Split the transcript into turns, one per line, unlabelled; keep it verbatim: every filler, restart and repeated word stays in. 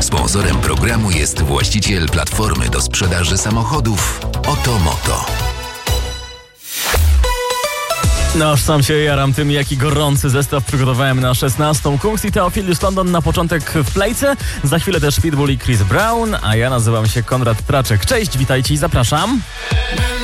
Sponsorem programu jest właściciel platformy do sprzedaży samochodów Otomoto.
No aż sam się jaram tym, jaki gorący zestaw przygotowałem na szesnastą. Kungs i Theophilus London na początek w Playce, za chwilę też Pitbull i Chris Brown, a ja nazywam się Konrad Traczek. Cześć, witajcie i zapraszam.